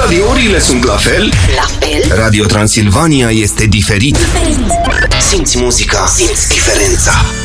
radiourile sunt la fel. Radio Transilvania este diferit. Simți muzica, simți diferența.